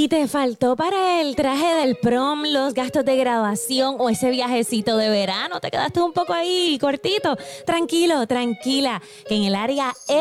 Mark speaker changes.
Speaker 1: Y te faltó para el traje del prom, los gastos de graduación o ese viajecito de verano. Te quedaste un poco ahí cortito. Tranquilo, tranquila, que en el área